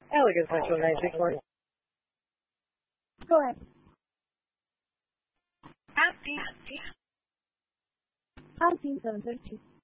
Elegant Central 961. Go ahead. Happy. I'm team 732.